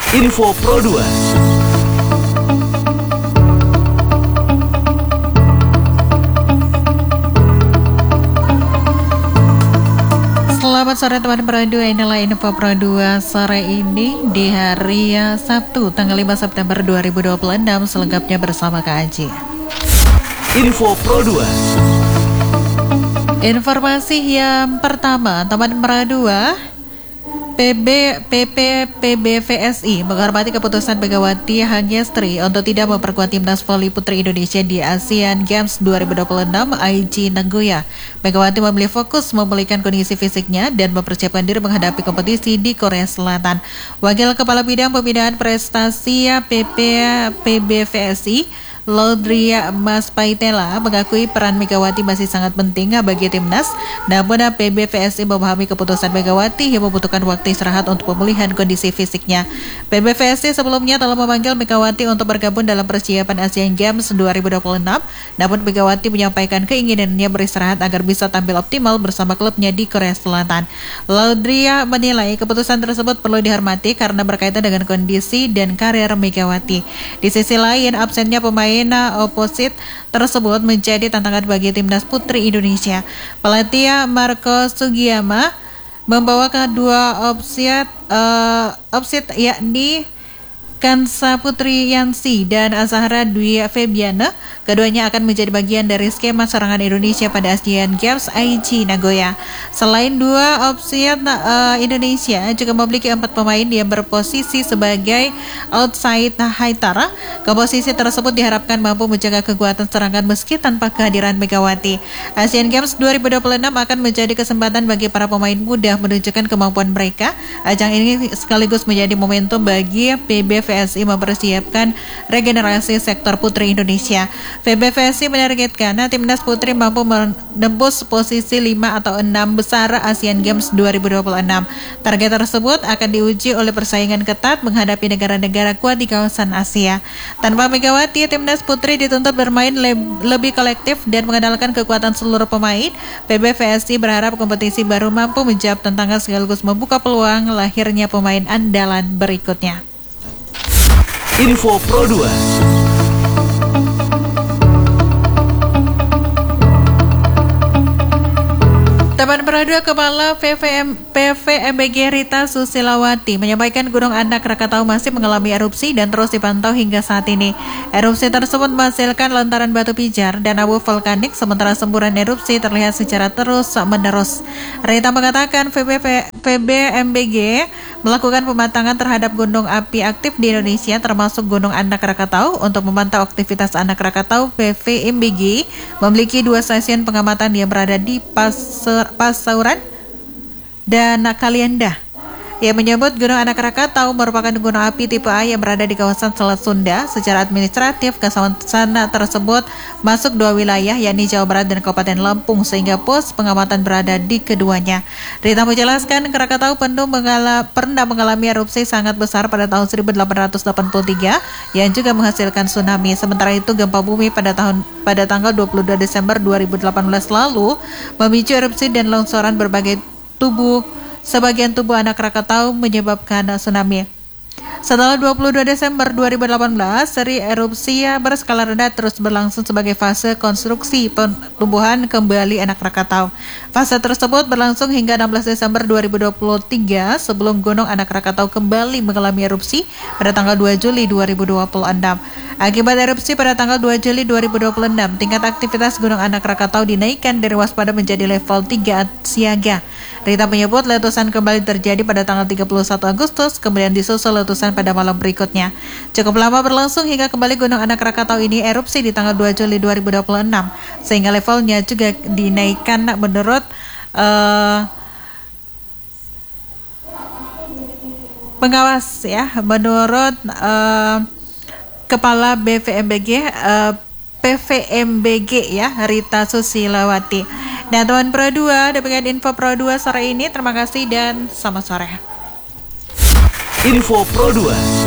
Info Pro 2. Selamat sore teman Pro 2, inilah Info Pro 2 sore ini di hari Sabtu tanggal 5 September 2026, selengkapnya bersama Kak Aji. Info Pro 2. Informasi yang pertama, teman Pro 2, PBVSI menghormati keputusan Megawati Hangestri untuk tidak memperkuat timnas voli putri Indonesia di Asian Games 2026 Aichi Nagoya. Megawati memilih fokus memulihkan kondisi fisiknya dan mempersiapkan diri menghadapi kompetisi di Korea Selatan. Wakil Kepala Bidang Pembinaan Prestasi PBVSI Laudria Maspaitela mengakui peran Megawati masih sangat penting bagi timnas, namun PBVSI memahami keputusan Megawati yang membutuhkan waktu istirahat untuk pemulihan kondisi fisiknya. PBVSI sebelumnya telah memanggil Megawati untuk bergabung dalam persiapan Asian Games 2026, namun Megawati menyampaikan keinginannya beristirahat agar bisa tampil optimal bersama klubnya di Korea Selatan. Laudria menilai keputusan tersebut perlu dihormati karena berkaitan dengan kondisi dan karir Megawati. Di sisi lain, absennya pemain oposit tersebut menjadi tantangan bagi timnas putri Indonesia. Pelatih Marco Sugiyama membawa kedua opsit yakni Kansa Putri Yansi dan Azahra Dwi Febiana. Keduanya akan menjadi bagian dari skema serangan Indonesia pada Asian Games Aichi Nagoya. Selain dua opsi Indonesia juga memiliki 4 pemain yang berposisi sebagai outside hitter. Komposisi tersebut diharapkan mampu menjaga kekuatan serangan meski tanpa kehadiran Megawati. Asian Games 2026 akan menjadi kesempatan bagi para pemain muda menunjukkan kemampuan mereka. Ajang ini sekaligus menjadi momentum bagi PBVSI mempersiapkan regenerasi sektor putri Indonesia. PBVSI menargetkan timnas putri mampu menembus posisi 5 atau 6 besar Asian Games 2026. Target tersebut akan diuji oleh persaingan ketat menghadapi negara-negara kuat di kawasan Asia. Tanpa Megawati, timnas putri dituntut bermain lebih kolektif dan mengandalkan kekuatan seluruh pemain. PBVSI berharap kompetisi baru mampu menjawab tantangan sekaligus membuka peluang lahirnya pemain andalan berikutnya. Info Pro 2. Teman Pro 2, Kepala PVMBG Rita Susilawati menyampaikan Gunung Anak Rakatau masih mengalami erupsi dan terus dipantau hingga saat ini. Erupsi tersebut menghasilkan lontaran batu pijar dan abu vulkanik, sementara semburan erupsi terlihat secara terus-menerus. Rita mengatakan PVMBG melakukan pematangan terhadap gunung api aktif di Indonesia termasuk Gunung Anak Rakatau. Untuk memantau aktivitas Anak Rakatau, PVMBG memiliki 2 stasiun pengamatan yang berada di Pasauran dan Kalianda. Ia menyebut Gunung Anak Rakatau merupakan gunung api tipe A yang berada di kawasan Selat Sunda. Secara administratif, kawasan tersebut masuk 2 wilayah, yakni Jawa Barat dan Kabupaten Lampung, sehingga pos pengamatan berada di keduanya. Rita menjelaskan Krakatau pernah mengalami erupsi sangat besar pada tahun 1883 yang juga menghasilkan tsunami. Sementara itu, gempa bumi pada tanggal 22 Desember 2018 lalu memicu erupsi dan longsoran sebagian tubuh Anak Rakatau menyebabkan tsunami. Setelah 22 Desember 2018, seri erupsi berskala rendah terus berlangsung sebagai fase konstruksi pertumbuhan kembali Anak Rakatau. Fase tersebut berlangsung hingga 16 Desember 2023 sebelum Gunung Anak Rakatau kembali mengalami erupsi pada tanggal 2 Juli 2026. Akibat erupsi pada tanggal 2 Juli 2026, tingkat aktivitas Gunung Anak Rakatau dinaikkan dari waspada menjadi level 3 siaga. Rita menyebut letusan kembali terjadi pada tanggal 31 Agustus, kemudian disusul letusan pada malam berikutnya. Cukup lama berlangsung hingga kembali Gunung Anak Rakatau ini erupsi di tanggal 2 Juli 2026, sehingga levelnya juga dinaikkan menurut pengawas menurut Kepala PVMBG Rita Susilawati. Nah, teman Pro 2, demikian info Pro 2 sore ini. Terima kasih dan selamat sore. Info Pro 2.